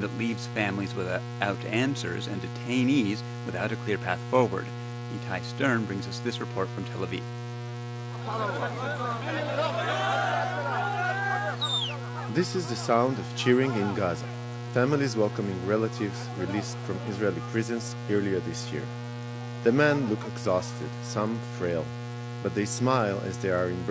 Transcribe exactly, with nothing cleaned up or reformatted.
that leaves families without answers and detainees without a clear path forward. Itai Stern brings us this report from Tel Aviv. This is the sound of cheering in Gaza. Families welcoming relatives released from Israeli prisons earlier this year. The men look exhausted, some frail, but they smile as they are embraced